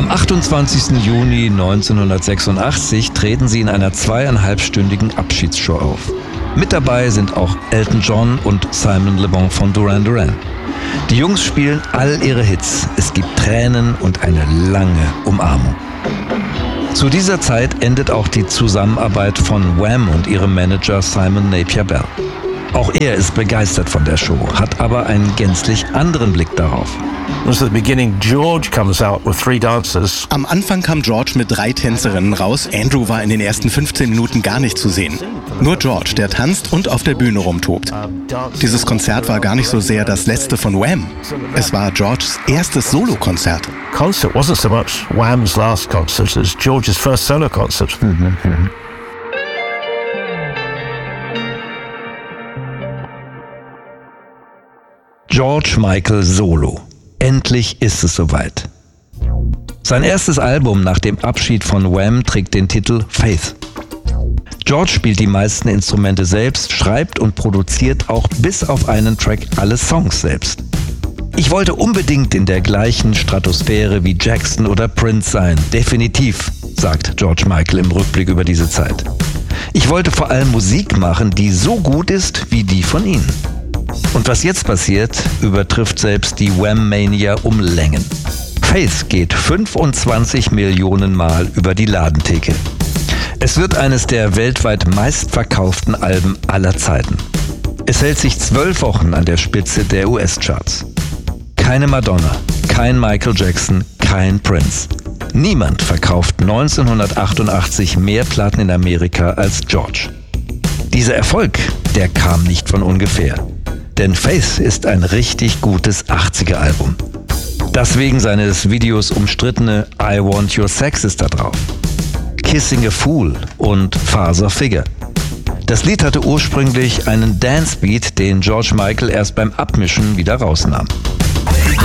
Am 28. Juni 1986 treten sie in einer 2,5-stündigen Abschiedsshow auf. Mit dabei sind auch Elton John und Simon Le Bon von Duran Duran. Die Jungs spielen all ihre Hits. Es gibt Tränen und eine lange Umarmung. Zu dieser Zeit endet auch die Zusammenarbeit von Wham und ihrem Manager Simon Napier Bell. Auch er ist begeistert von der Show, hat aber einen gänzlich anderen Blick darauf. Am Anfang kam George mit 3 Tänzerinnen raus. Andrew war in den ersten 15 Minuten gar nicht zu sehen. Nur George, der tanzt und auf der Bühne rumtobt. Dieses Konzert war gar nicht so sehr das letzte von Wham. Es war Georges erstes Solokonzert. Concert wasn't so much Wham's last concert as George's first solo concert. George Michael Solo. Endlich ist es soweit. Sein erstes Album nach dem Abschied von Wham trägt den Titel Faith. George spielt die meisten Instrumente selbst, schreibt und produziert auch bis auf einen Track alle Songs selbst. Ich wollte unbedingt in der gleichen Stratosphäre wie Jackson oder Prince sein, definitiv, sagt George Michael im Rückblick über diese Zeit. Ich wollte vor allem Musik machen, die so gut ist wie die von ihnen. Und was jetzt passiert, übertrifft selbst die Wham-Mania um Längen. Faith geht 25 Millionen Mal über die Ladentheke. Es wird eines der weltweit meistverkauften Alben aller Zeiten. Es hält sich 12 Wochen an der Spitze der US-Charts. Keine Madonna, kein Michael Jackson, kein Prince. Niemand verkauft 1988 mehr Platten in Amerika als George. Dieser Erfolg, der kam nicht von ungefähr. Denn Faith ist ein richtig gutes 80er-Album. Das wegen seines Videos umstrittene I Want Your Sex ist da drauf. Kissing a Fool und Father Figure. Das Lied hatte ursprünglich einen Dance-Beat, den George Michael erst beim Abmischen wieder rausnahm.